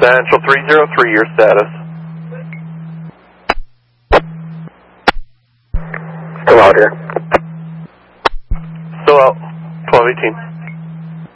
Central 303, your status. Still out here. Still out. 1218.